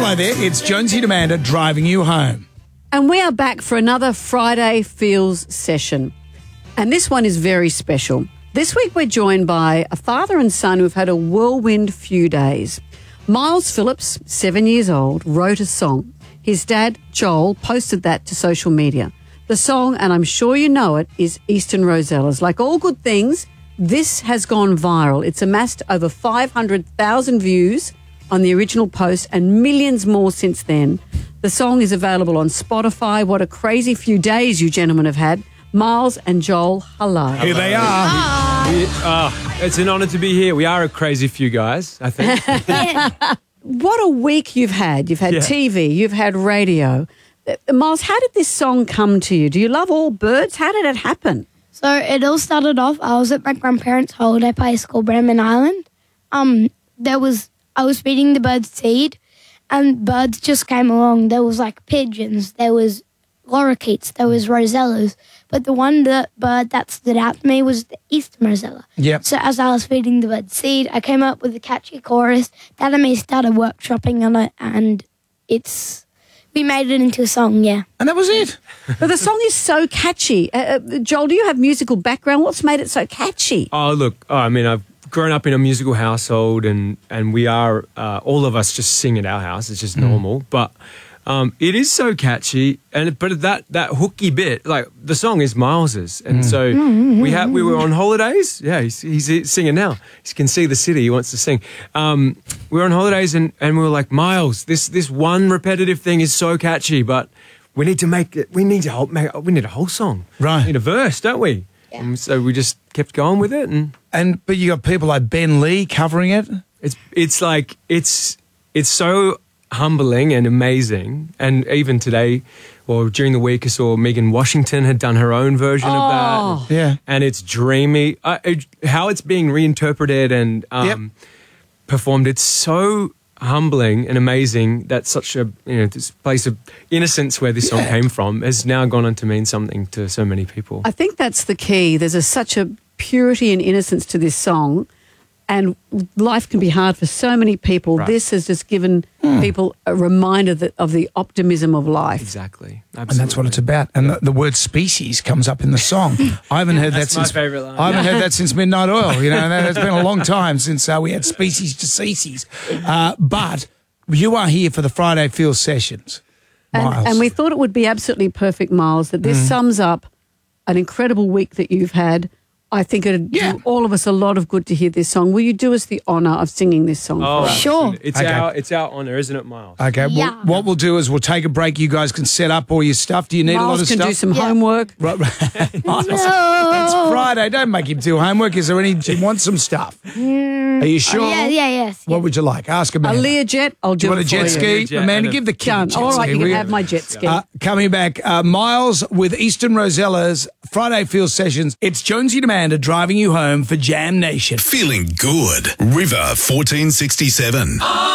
Hello there, it's Jonesy and Amanda driving you home. And we are back for another Friday Feels session. And this one is very special. This week we're joined by a father and son who've had a whirlwind few days. Miles Phillips, 7 years old, wrote a song. His dad, Joel, posted that to social media. The song, and I'm sure you know it, is Eastern Rosellas. Like all good things, this has gone viral. It's amassed over 500,000 views on the original post and millions more since then. The song is available on Spotify. What a crazy few days you gentlemen have had. Miles and Joel, hello. Here they are. It's an honour to be here. We are a crazy few guys, I think. What a week you've had. You've had TV, you've had radio. Miles, how did this song come to you? Do you love all birds? How did it happen? So it all started off, I was at my grandparents' holiday place called Bremen Island. I was feeding the birds seed, and birds just came along. There was like pigeons, there was lorikeets, there was rosellas, but the bird that stood out to me was the Eastern Rosella. Yep. So as I was feeding the bird seed, I came up with a catchy chorus. Dad and me started workshopping on it, and we made it into a song, yeah. And that was it. But the song is so catchy. Joel, do you have musical background? What's made it so catchy? I've grown up in a musical household, and we are, all of us just sing at our house. It's just normal. But it is so catchy, but that hooky bit, like the song is Miles's, and so we were on holidays. Yeah, he's singing now. He can see the city. He wants to sing. We were on holidays, and we were like, Miles, this one repetitive thing is so catchy, but we need to make it. We need a whole song. Right. We need a verse, don't we? Yeah. And so we just kept going with it, But you got people like Ben Lee covering it. It's so humbling and amazing. And even today, or during the week, I saw Megan Washington had done her own version of that. Yeah. And it's dreamy. How it's being reinterpreted and performed, it's so humbling and amazing that such a this place of innocence where this song came from has now gone on to mean something to so many people. I think that's the key. There's such a purity and innocence to this song, and life can be hard for so many people. Right. This has just given people a reminder of the optimism of life. Exactly. Absolutely. And that's what it's about. And the word species comes up in the song. I haven't heard that since my favourite line. I haven't heard that since Midnight Oil. And it's been a long time since we had species to ceases. But you are here for the Friday Feel sessions, Miles. And we thought it would be absolutely perfect, Miles, that this sums up an incredible week that you've had. I think it would do all of us a lot of good to hear this song. Will you do us the honour of singing this song for us? Sure. It's our honour, isn't it, Miles? Okay. Yeah. Well, what we'll do is we'll take a break. You guys can set up all your stuff. Do you need a lot of stuff? Miles can do some homework. Right. Miles, it's Friday. Don't make him do homework. Is there any? Do you want some stuff? Are you sure? Yes. What would you like? Ask him. A Learjet, I'll do it for you. Do you want a jet ski? Amanda, give the kid a jet ski. All right, you can have my jet ski. Coming back, Miles with Eastern Rosellas, Friday Feel Sessions. It's Jonesy and Amanda driving you home for Jam Nation. Feeling good. River 1467.